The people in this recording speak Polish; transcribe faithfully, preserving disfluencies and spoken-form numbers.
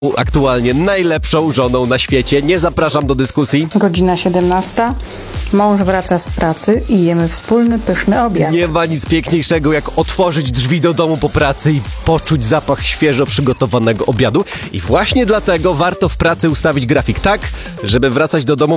aktualnie najlepszą żoną na świecie. Nie zapraszam do dyskusji. Godzina siedemnasta. Mąż wraca z pracy i jemy wspólny, pyszny obiad. Nie ma nic piękniejszego, jak otworzyć drzwi do domu po pracy i poczuć zapach świeżo przygotowanego obiadu. I właśnie dlatego warto w pracy ustawić grafik tak, żeby wracać do domu